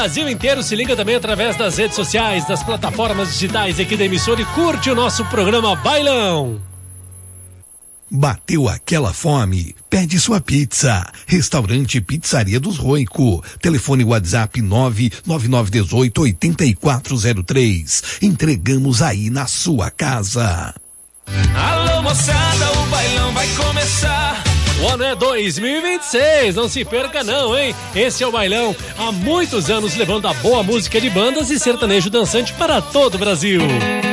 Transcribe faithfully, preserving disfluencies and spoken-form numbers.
Brasil inteiro se liga também através das redes sociais, das plataformas digitais aqui da emissora e curte o nosso programa Bailão. Bateu aquela fome? Pede sua pizza. Restaurante Pizzaria dos Roico. Telefone WhatsApp nove nove nove um oito oito quatro zero três. Entregamos aí na sua casa. Alô moçada, o bailão vai começar. O ano é dois mil e vinte e seis, não se perca não, hein? Esse é o Bailão, há muitos anos levando a boa música de bandas e sertanejo dançante para todo o Brasil.